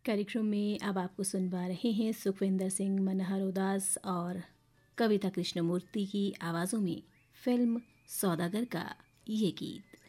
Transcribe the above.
कार्यक्रम में अब आपको सुनवा रहे हैं सुखविंदर सिंह, मनहर उदास और कविता कृष्णमूर्ति की आवाज़ों में फिल्म सौदागर का ये गीत।